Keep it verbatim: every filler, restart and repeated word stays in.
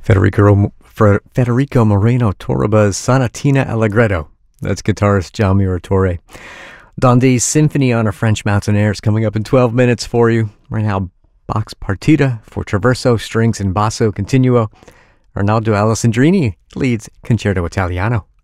Federico, Federico Moreno Torreba's Sonatina Allegretto. That's guitarist John Muratore. Donde's Symphony on a French Mountain Air is coming up in twelve minutes for you. Right now, Bach's Partita for Traverso, Strings and Basso Continuo. Arnaldo Alessandrini leads Concerto Italiano.